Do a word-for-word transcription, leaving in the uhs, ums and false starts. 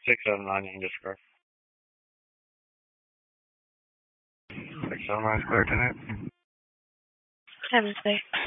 six seven nine, you can disregard. six seven nine is clear, tonight. Have a safe.